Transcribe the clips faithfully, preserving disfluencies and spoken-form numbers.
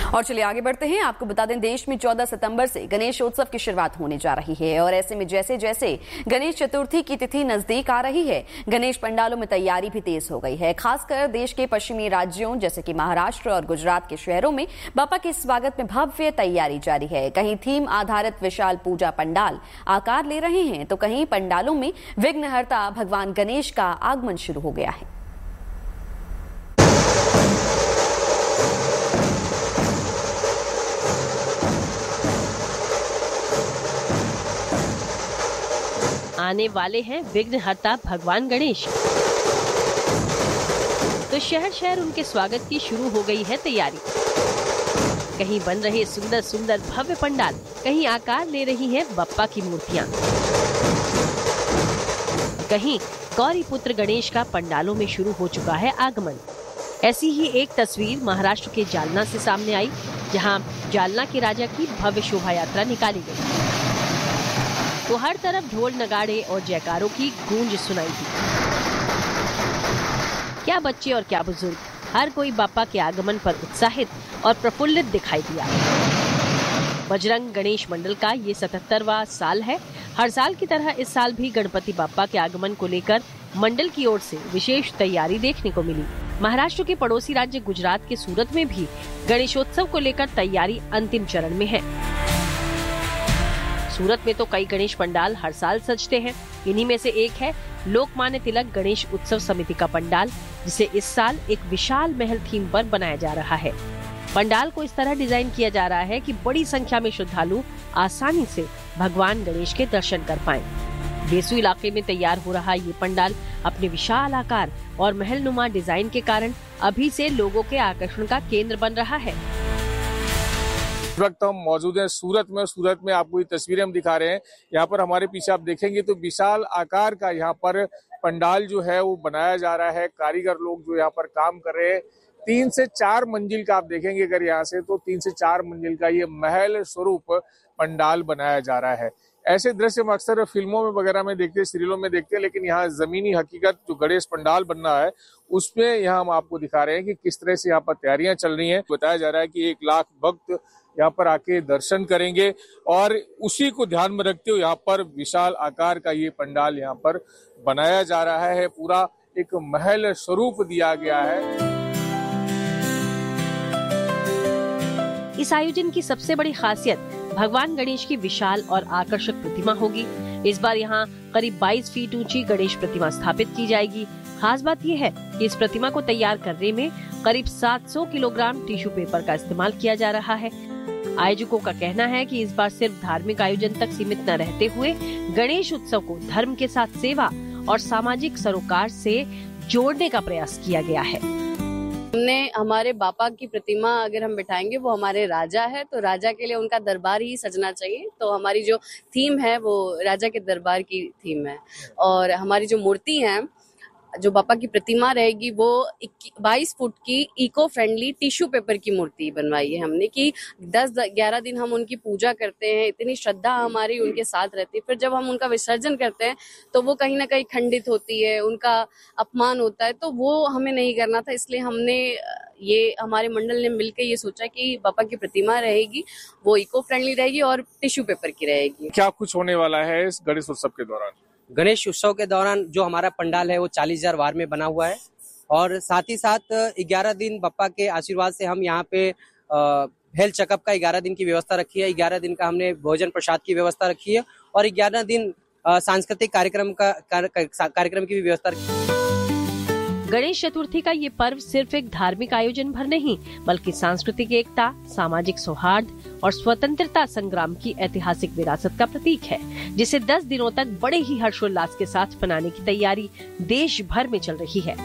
और चलिए आगे बढ़ते हैं। आपको बता दें, देश में चौदह सितंबर से गणेश उत्सव की शुरुआत होने जा रही है और ऐसे में जैसे जैसे गणेश चतुर्थी की तिथि नजदीक आ रही है, गणेश पंडालों में तैयारी भी तेज हो गई है। खासकर देश के पश्चिमी राज्यों जैसे कि महाराष्ट्र और गुजरात के शहरों में बापा के स्वागत में भव्य तैयारी जारी है। कहीं थीम आधारित विशाल पूजा पंडाल आकार ले रहे हैं तो कहीं पंडालों में विघ्नहर्ता भगवान गणेश का आगमन शुरू हो गया है। आने वाले हैं विघ्नहर्ता भगवान गणेश, तो शहर शहर उनके स्वागत की शुरू हो गई है तैयारी। कहीं बन रहे सुंदर सुंदर भव्य पंडाल, कहीं आकार ले रही हैं बप्पा की मूर्तियां, कहीं गौरी पुत्र गणेश का पंडालों में शुरू हो चुका है आगमन। ऐसी ही एक तस्वीर महाराष्ट्र के जालना से सामने आई, जहां जालना के राजा की भव्य शोभा यात्रा निकाली गई तो हर तरफ ढोल नगाड़े और जयकारों की गूंज सुनाई दी। क्या बच्चे और क्या बुजुर्ग, हर कोई बापा के आगमन पर उत्साहित और प्रफुल्लित दिखाई दिया। बजरंग गणेश मंडल का ये सतहत्तरवां साल है। हर साल की तरह इस साल भी गणपति बापा के आगमन को लेकर मंडल की ओर से विशेष तैयारी देखने को मिली। महाराष्ट्र के पड़ोसी राज्य गुजरात के सूरत में भी गणेशोत्सव को लेकर तैयारी अंतिम चरण में है। सूरत में तो कई गणेश पंडाल हर साल सजते हैं। इन्हीं में से एक है लोकमान्य तिलक गणेश उत्सव समिति का पंडाल, जिसे इस साल एक विशाल महल थीम पर बनाया जा रहा है। पंडाल को इस तरह डिजाइन किया जा रहा है कि बड़ी संख्या में श्रद्धालु आसानी से भगवान गणेश के दर्शन कर पाएं। बेसू इलाके में तैयार हो रहा ये पंडाल अपने विशाल आकार और महलनुमा डिजाइन के कारण अभी से लोगों के आकर्षण का केंद्र बन रहा है। इस वक्त हम मौजूद हैं सूरत में। सूरत में आपको ये तस्वीरें हम दिखा रहे हैं। यहाँ पर हमारे पीछे आप देखेंगे तो विशाल आकार का यहाँ पर पंडाल जो है वो बनाया जा रहा है। कारीगर लोग जो यहाँ पर काम कर रहे हैं, तीन से चार मंजिल का आप देखेंगे अगर यहाँ से तो तीन से चार मंजिल का ये महल स्वरूप पंडाल बनाया जा रहा है। ऐसे दृश्य हम अक्सर फिल्मों में वगैरह में देखते हैं, सीरियलों में देखते हैं, लेकिन यहाँ जमीनी हकीकत जो गणेश पंडाल बन रहा है उसमें यहाँ हम आपको दिखा रहे हैं कि किस तरह से यहाँ पर तैयारियां चल रही हैं। बताया जा रहा है कि एक लाख भक्त यहाँ पर आके दर्शन करेंगे और उसी को ध्यान में रखते हुए यहाँ पर विशाल आकार का ये पंडाल यहाँ पर बनाया जा रहा है। पूरा एक महल स्वरूप दिया गया है। इस आयोजन की सबसे बड़ी खासियत भगवान गणेश की विशाल और आकर्षक प्रतिमा होगी। इस बार यहाँ करीब बाईस फीट ऊंची गणेश प्रतिमा स्थापित की जाएगी। खास बात यह है कि इस प्रतिमा को तैयार करने में करीब सात सौ किलोग्राम टिश्यू पेपर का इस्तेमाल किया जा रहा है। आयोजकों का कहना है कि इस बार सिर्फ धार्मिक आयोजन तक सीमित न रहते हुए गणेश उत्सव को धर्म के साथ सेवा और सामाजिक सरोकार से जोड़ने का प्रयास किया गया है। हमने हमारे बापा की प्रतिमा अगर हम बिठाएंगे, वो हमारे राजा है तो राजा के लिए उनका दरबार ही सजना चाहिए। तो हमारी जो थीम है वो राजा के दरबार की थीम है और हमारी जो मूर्ति है, जो बापा की प्रतिमा रहेगी, वो बाईस फुट की इको फ्रेंडली टिश्यू पेपर की मूर्ति बनवाई है हमने कि दस ग्यारह दिन हम उनकी पूजा करते हैं। इतनी श्रद्धा हमारी उनके साथ रहती है। फिर जब हम उनका विसर्जन करते हैं तो वो कहीं ना कहीं खंडित होती है, उनका अपमान होता है, तो वो हमें नहीं करना था। इसलिए हमने ये हमारे मंडल ने मिलकर ये सोचा कि बापा की प्रतिमा रहेगी वो इको फ्रेंडली रहेगी और टिश्यू पेपर की रहेगी। क्या कुछ होने वाला है इस गणेश उत्सव के दौरान? गणेश उत्सव के दौरान जो हमारा पंडाल है वो चालीस हजार वार में बना हुआ है और साथ ही साथ ग्यारह दिन बप्पा के आशीर्वाद से हम यहाँ पे हेल्थ चेकअप का ग्यारह दिन की व्यवस्था रखी है। ग्यारह दिन का हमने भोजन प्रसाद की व्यवस्था रखी है और ग्यारह दिन सांस्कृतिक कार्यक्रम का कार्यक्रम की भी व्यवस्था रखी है। गणेश चतुर्थी का ये पर्व सिर्फ एक धार्मिक आयोजन भर नहीं, बल्कि सांस्कृतिक एकता, सामाजिक सौहार्द और स्वतंत्रता संग्राम की ऐतिहासिक विरासत का प्रतीक है, जिसे दस दिनों तक बड़े ही हर्षोल्लास के साथ मनाने की तैयारी देश भर में चल रही है।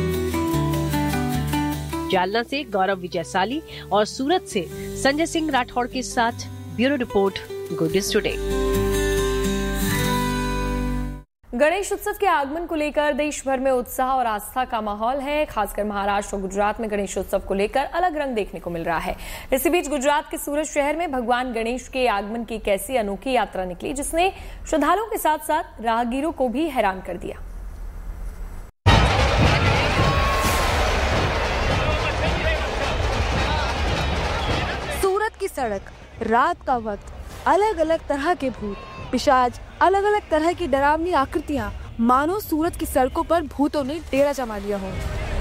जालना से गौरव विजयसाली और सूरत से संजय सिंह राठौड़ के साथ bureau report, good news today. Ganesh उत्सव के आगमन को लेकर देश भर में उत्साह और आस्था का माहौल है। खासकर महाराष्ट्र और गुजरात में गणेश उत्सव को लेकर अलग रंग देखने को मिल रहा है। इसी बीच गुजरात के सूरत शहर में भगवान गणेश के आगमन की एक ऐसी अनोखी यात्रा निकली जिसने श्रद्धालुओं के साथ साथ राहगीरों को भी हैरान कर दिया। सड़क, रात का वक्त, अलग अलग तरह के भूत, पिशाच, अलग अलग तरह की डरावनी आकृतियां, मानो सूरत की सड़कों पर भूतों ने डेरा जमा लिया हो।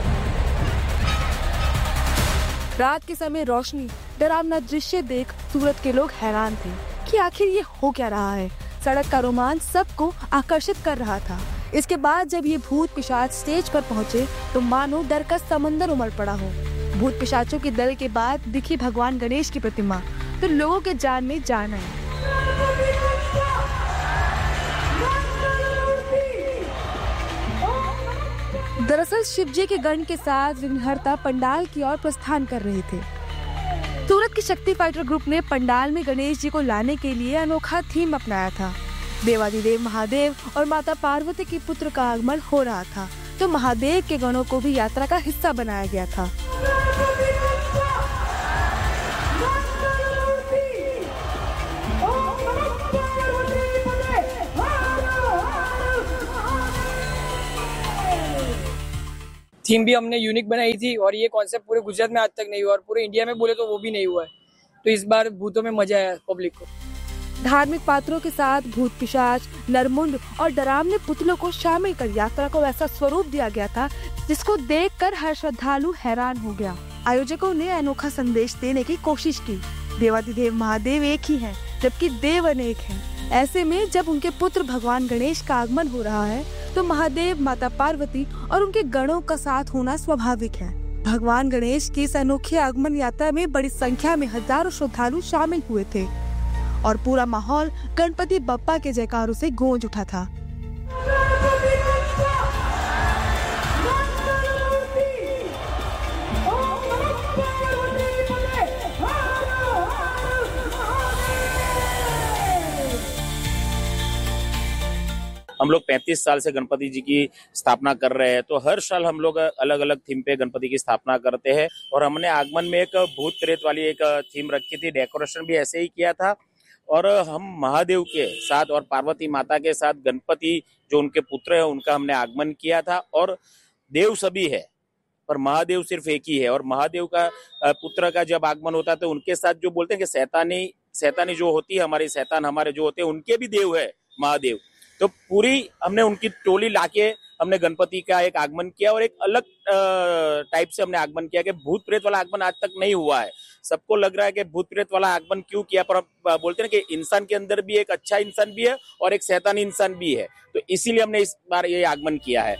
रात के समय रोशनी, डरावना दृश्य देख सूरत के लोग हैरान थे कि आखिर ये हो क्या रहा है। सड़क का रोमांच सबको आकर्षित कर रहा था। इसके बाद जब ये भूत पिशाच स्टेज पर पहुंचे तो मानो डर का समंदर उमड़ पड़ा हो। भूत पिशाचों के दल के बाद दिखी भगवान गणेश की प्रतिमा तो लोगों के जान में जान आई। दरअसल शिवजी के गण के साथ विघ्नहर्ता पंडाल की ओर प्रस्थान कर रहे थे। सूरत की शक्ति फाइटर ग्रुप ने पंडाल में गणेश जी को लाने के लिए अनोखा थीम अपनाया था। देवादिदेव महादेव और माता पार्वती के पुत्र का आगमन हो रहा था तो महादेव के गणों को भी यात्रा का हिस्सा बनाया गया था। थीम भी हमने यूनिक बनाई थी और ये कॉन्सेप्ट पूरे गुजरात में आज तक नहीं हुआ और पूरे इंडिया में बोले तो वो भी नहीं हुआ है, तो इस बार भूतों में मजा आया पब्लिक को। धार्मिक पात्रों के साथ भूत पिशाच, नरमुंड और डरावने पुतलों को शामिल कर यात्रा को ऐसा स्वरूप दिया गया था जिसको देखकर हर श्रद्धालु हैरान हो गया। आयोजकों ने अनोखा संदेश देने की कोशिश की। देवादिदेव महादेव एक ही हैं, जबकि देव अनेक हैं। ऐसे में जब उनके पुत्र भगवान गणेश का आगमन हो रहा है तो महादेव, माता पार्वती और उनके गणों का साथ होना स्वाभाविक है। भगवान गणेश की इस अनोखी आगमन यात्रा में बड़ी संख्या में हजारों श्रद्धालु शामिल हुए थे और पूरा माहौल गणपति बप्पा के जयकारों से गूंज उठा था। हम लोग पैंतीस साल से गणपति जी की स्थापना कर रहे हैं, तो हर साल हम लोग अलग अलग थीम पे गणपति की स्थापना करते हैं और हमने आगमन में एक भूत प्रेत वाली एक थीम रखी थी। डेकोरेशन भी ऐसे ही किया था और हम महादेव के साथ और पार्वती माता के साथ गणपति जो उनके पुत्र है उनका हमने आगमन किया था। और देव सभी है पर महादेव सिर्फ एक ही है और महादेव का पुत्र का जब आगमन होता है तो उनके साथ जो बोलते हैं कि शैतानी शैतानी जो होती है, हमारी शैतान हमारे जो होते हैं उनके भी देव है महादेव। तो पूरी हमने उनकी टोली लाके हमने गणपति का एक आगमन किया और एक अलग टाइप से हमने आगमन किया कि भूत प्रेत वाला आगमन आज तक नहीं हुआ है। सबको लग रहा है कि भूत प्रेत वाला आगमन क्यों किया, पर बोलते हैं कि इंसान के अंदर भी एक अच्छा इंसान भी है और एक शैतानी इंसान भी है, तो इसीलिए हमने इस बार ये आगमन किया है।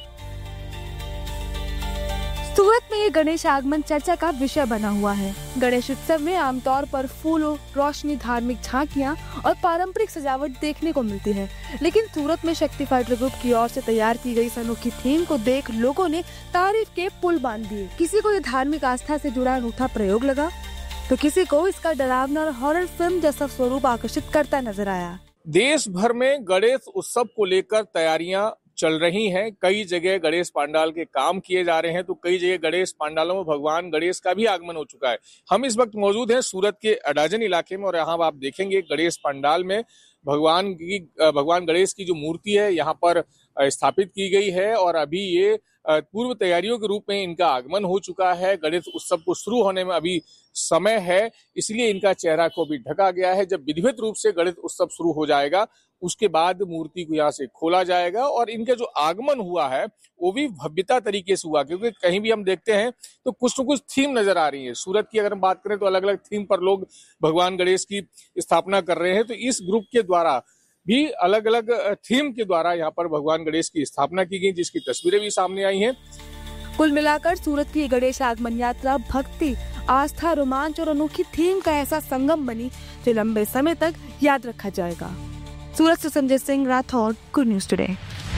सूरत में ये गणेश आगमन चर्चा का विषय बना हुआ है। गणेश उत्सव में आमतौर पर फूलों, रोशनी, धार्मिक झांकियां और पारंपरिक सजावट देखने को मिलती है, लेकिन सूरत में शक्ति फाइटर ग्रुप की ओर से तैयार की गई इस अनोखी थीम को देख लोगों ने तारीफ के पुल बांध दिए। किसी को ये धार्मिक आस्था से जुड़ा अनूठा प्रयोग लगा तो किसी को इसका डरावना और हॉरर फिल्म जैसा स्वरूप आकर्षित करता नजर आया। देश भर में गणेश उत्सव को लेकर तैयारियां चल रही हैं। कई जगह गणेश पंडाल के काम किए जा रहे हैं तो कई जगह गणेश पंडालों में भगवान गणेश का भी आगमन हो चुका है। हम इस वक्त मौजूद हैं सूरत के अडाजन इलाके में और यहाँ आप देखेंगे गणेश पंडाल में भगवान की भगवान गणेश की जो मूर्ति है यहाँ पर स्थापित की गई है और अभी ये पूर्व तैयारियों के रूप में इनका आगमन हो चुका है। गणेश उत्सव को शुरू होने में अभी समय है, इसलिए इनका चेहरा को भी ढका गया है। जब विधिवत रूप से गणेश उत्सव शुरू हो जाएगा उसके बाद मूर्ति को यहाँ से खोला जाएगा और इनका जो आगमन हुआ है वो भी भव्यता तरीके से हुआ, क्योंकि कहीं भी हम देखते हैं तो कुछ न कुछ थीम नजर आ रही है। सूरत की अगर हम बात करें तो अलग अलग थीम पर लोग भगवान गणेश की स्थापना कर रहे हैं, तो इस ग्रुप के द्वारा भी अलग अलग थीम के द्वारा यहाँ पर भगवान गणेश की स्थापना की गई, जिसकी तस्वीरें भी सामने आई हैं। कुल मिलाकर सूरत की गणेश आगमन यात्रा भक्ति, आस्था, रोमांच और अनोखी थीम का ऐसा संगम बनी जो लंबे समय तक याद रखा जाएगा। सूरत से Sanjay Singh Rathore, good news today.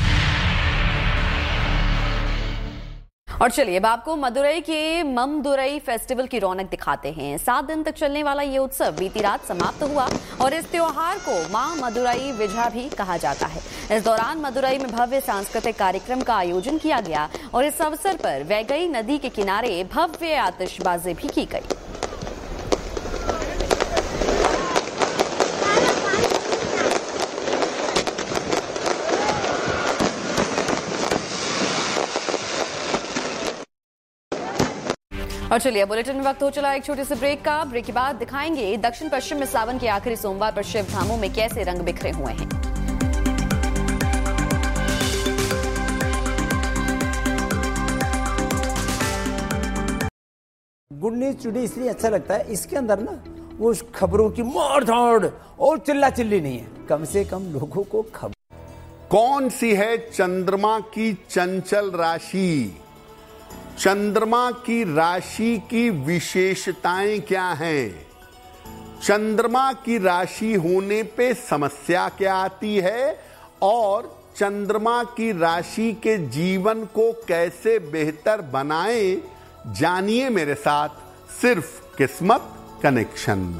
और चलिए अब आपको मदुरई के ममदुरई फेस्टिवल की रौनक दिखाते हैं। सात दिन तक चलने वाला ये उत्सव बीती रात समाप्त हुआ और इस त्योहार को मां मदुरई विजहा भी कहा जाता है। इस दौरान मदुरई में भव्य सांस्कृतिक कार्यक्रम का आयोजन किया गया और इस अवसर पर वैगई नदी के किनारे भव्य आतिशबाजी भी की गई। और चलिए बुलेटिन में वक्त हो चला एक छोटे से ब्रेक का। ब्रेक के बाद दिखाएंगे दक्षिण पश्चिम में सावन के आखिरी सोमवार पर शिव धामों में कैसे रंग बिखरे हुए हैं। गुड न्यूज टुडे इसलिए अच्छा लगता है, इसके अंदर ना वो खबरों की मार धाड़ और चिल्ला चिल्ली नहीं है, कम से कम लोगों को खबर। कौन सी है चंद्रमा की चंचल राशि? चंद्रमा की राशि की विशेषताएं क्या हैं? चंद्रमा की राशि होने पे समस्या क्या आती है और चंद्रमा की राशि के जीवन को कैसे बेहतर बनाएं, जानिए मेरे साथ सिर्फ किस्मत कनेक्शन में।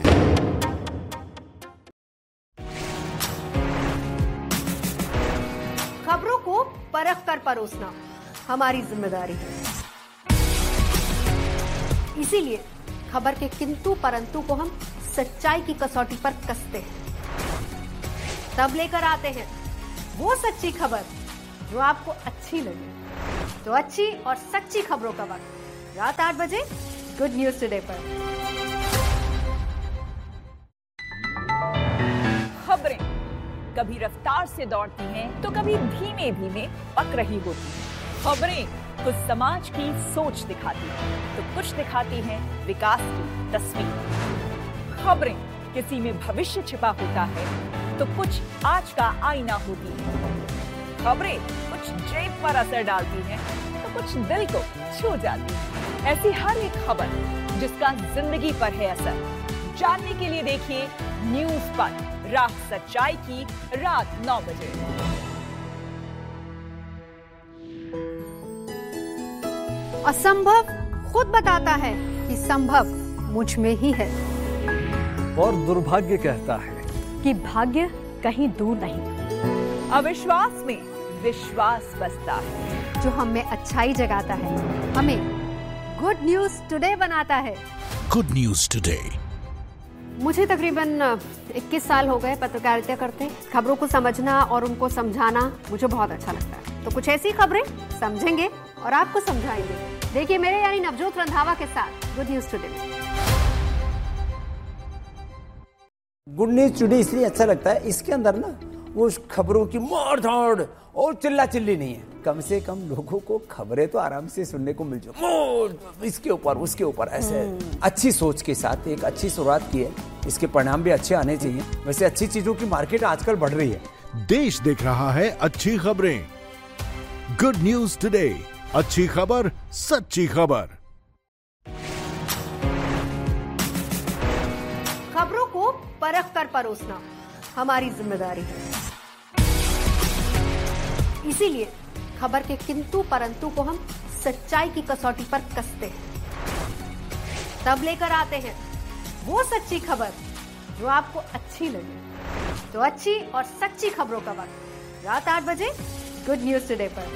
खबरों को परख कर परोसना हमारी जिम्मेदारी है, इसीलिए खबर के किंतु परंतु को हम सच्चाई की कसौटी पर कसते हैं। तब लेकर आते हैं वो सच्ची खबर जो आपको अच्छी लगे। तो अच्छी और सच्ची खबरों का वक्त रात आठ बजे गुड न्यूज टुडे पर। खबरें कभी रफ्तार से दौड़ती हैं तो कभी धीमे धीमे पक रही होती हैं। खबरें कुछ समाज की सोच दिखाती हैं तो कुछ दिखाती हैं विकास की तस्वीर। खबरें किसी में भविष्य छिपा होता है तो कुछ आज का आईना होती है। खबरें कुछ जेब पर असर डालती हैं तो कुछ दिल को छू जाती है। ऐसी हर एक खबर जिसका जिंदगी पर है असर, जानने के लिए देखिए न्यूज पर राह सच्चाई की रात नौ बजे। असंभव खुद बताता है कि संभव मुझ में ही है, और दुर्भाग्य कहता है कि भाग्य कहीं दूर नहीं। अविश्वास में विश्वास बसता है, जो हम में अच्छाई जगाता है, हमें गुड न्यूज टुडे बनाता है। Good news today. मुझे तकरीबन इक्कीस साल हो गए पत्रकारिता करते। खबरों को समझना और उनको समझाना मुझे बहुत अच्छा लगता है। तो कुछ ऐसी खबरें समझेंगे और आपको समझाएंगे। देखिए मेरे यानी नवजोत रंधावा के साथ good news today. Good news today इसलिए अच्छा लगता है, इसके अंदर ना वो खबरों की मार धाड़ और चिल्ला चिल्ली नहीं है, कम से कम लोगों को खबरें तो आराम से सुनने को मिल जाए। इसके ऊपर उसके ऊपर ऐसे अच्छी सोच के साथ एक अच्छी शुरुआत की है, इसके परिणाम भी अच्छे आने चाहिए। वैसे अच्छी चीजों की मार्केट आजकल बढ़ रही है। देश देख रहा है अच्छी खबरें। गुड न्यूज टुडे, अच्छी खबर सच्ची खबर। खबरों को परख कर परोसना हमारी जिम्मेदारी है, इसीलिए खबर के किंतु परंतु को हम सच्चाई की कसौटी पर कसते हैं। तब लेकर आते हैं वो सच्ची खबर जो आपको अच्छी लगे। तो अच्छी और सच्ची खबरों का वक्त रात आठ बजे गुड न्यूज टुडे पर।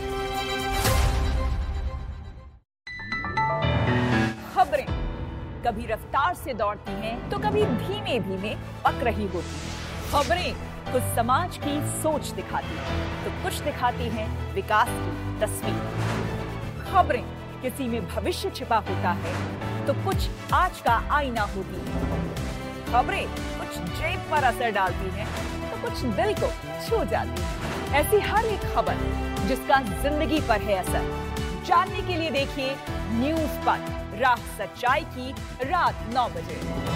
खबरें कभी रफ्तार से दौड़ती हैं तो कभी धीमे धीमे पक रही होती हैं। खबरें कुछ समाज की सोच दिखाती हैं तो कुछ दिखाती हैं विकास की तस्वीर। खबरें किसी में भविष्य छिपा होता है तो कुछ आज का आईना होती है। खबरें कुछ जेब पर असर डालती हैं तो कुछ दिल को छू जाती है। ऐसी हर एक खबर जिसका जिंदगी पर है असर, जानने के लिए देखिए न्यूज पर राह सच्चाई की रात नौ बजे।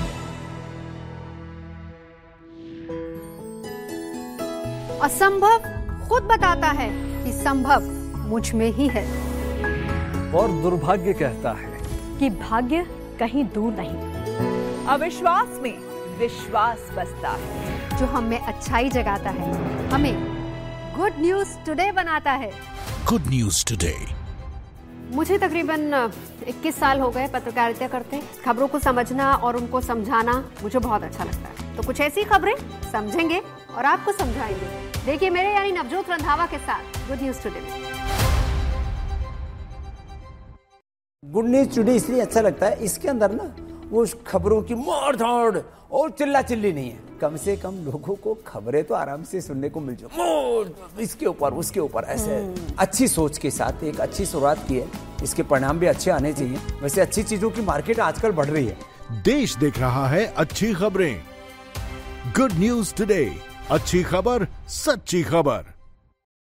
असंभव खुद बताता है कि संभव मुझ में ही है, और दुर्भाग्य कहता है कि भाग्य कहीं दूर नहीं। अविश्वास में विश्वास बसता है, जो हम में अच्छाई जगाता है, हमें गुड न्यूज टुडे बनाता है। Good news today. मुझे तकरीबन इक्कीस साल हो गए पत्रकारिता करते। खबरों को समझना और उनको समझाना मुझे बहुत अच्छा लगता है। तो कुछ ऐसी खबरें समझेंगे और आपको समझाएंगे। देखिए मेरे यानी नवजोत रंधावा के साथ good news today. Good news today इसलिए अच्छा लगता है, इसके अंदर ना वो खबरों की मोड़ तोड़ और चिल्ला चिल्ली नहीं है। कम से कम लोगों को खबरें तो आराम से सुनने को मिल जाए, मोड़ इसके ऊपर उसके ऊपर, ऐसे अच्छी सोच के साथ एक अच्छी शुरुआत की है, इसके परिणाम भी अच्छे आने चाहिए। वैसे अच्छी चीजों की मार्केट आजकल बढ़ रही है। देश देख रहा है अच्छी खबरें। गुड न्यूज टुडे, अच्छी खबर, सच्ची खबर।